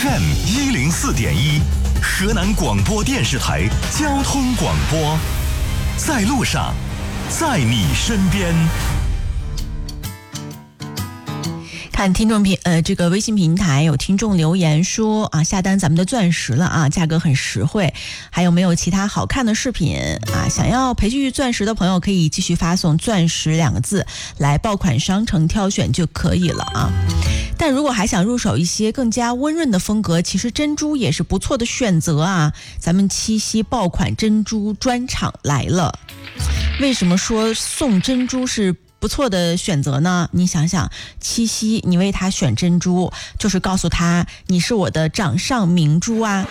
FM104.1，河南广播电视台交通广播，在路上，在你身边。 看听众这个微信平台有听众留言说啊，下单咱们的钻石了啊，价格很实惠，还有没有其他好看的饰品啊？想要培育钻石的朋友可以继续发送钻石2个字来爆款商城挑选就可以了啊。但如果还想入手一些更加温润的风格，其实珍珠也是不错的选择啊。咱们七夕爆款珍珠专场来了，为什么说送珍珠是不错的选择呢？你想想，七夕你为他选珍珠，就是告诉他你是我的掌上明珠啊。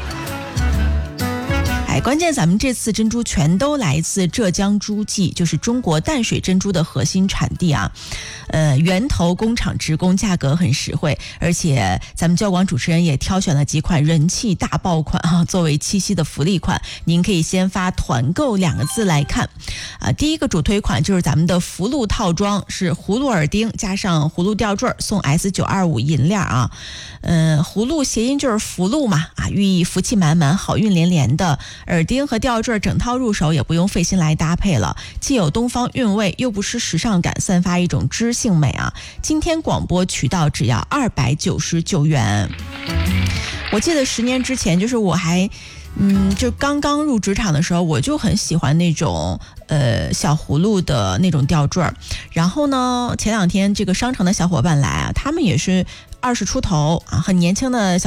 关键咱们这次珍珠全都来自浙江诸暨，就是中国淡水珍珠的核心产地啊。源头工厂直供，价格很实惠，而且咱们交广主持人也挑选了几款人气大爆款啊，作为七夕的福利款，您可以先发团购2个字来看啊。第一个主推款就是咱们的福禄套装，是葫芦耳钉加上葫芦吊坠送 S925 银链啊。葫芦谐音就是福禄嘛啊，寓意福气满满，好运连连的。耳钉和吊坠整套入手，也不用费心来搭配了，既有东方韵味，又不失时尚感，散发一种知性美啊。今天广播渠道只要299元。我记得10年之前，就是我还就刚刚入职场的时候，我就很喜欢那种小葫芦的那种吊坠。然后呢，前2天这个商城的小伙伴来啊，他们也是20出头啊，很年轻的